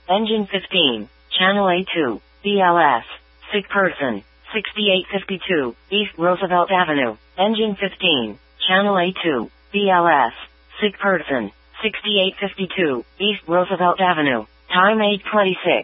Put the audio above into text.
Engine 15, Channel A2, BLS. Sick person. 6852, East Roosevelt Avenue. Engine 15, Channel A2, BLS. Sick person. 6852, East Roosevelt Avenue. Time 8:26.